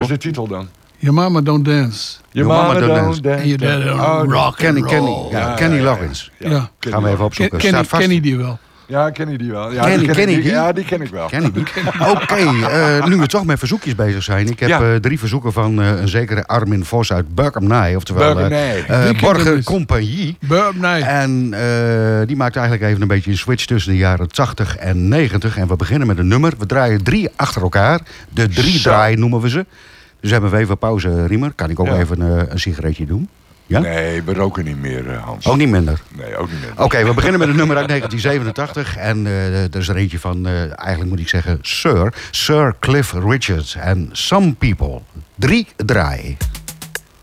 de titel dan? Your Mama Don't Dance. Your Mama Don't Dance. And Your Dad Don't Rock and Roll. Kenny Loggins. Ja. Gaan we even opzoeken. Kenny, Staat vast. Kenny die wel. Ja, ken je die wel? Ja, Ken je die? Ja, die ken ik wel. Oké, nu we toch met verzoekjes bezig zijn. Ik heb 3 verzoeken van een zekere Armin Vos uit Burkhamnij. Oftewel Borger Compagnie. Burkhamnij. En die maakt eigenlijk even een beetje een switch tussen de jaren 80 en 90. En we beginnen met een nummer. We draaien 3 achter elkaar. De 3-draai noemen we ze. Dus hebben we even pauze, Riemer. Kan ik ook even een sigaretje doen? Ja? Nee, we roken niet meer, Hans. Ook niet minder? Nee, ook niet minder. Oké, we beginnen met een nummer uit 1987. En er is er eentje van, eigenlijk moet ik zeggen, Sir Cliff Richard en Some People. 3 draaien.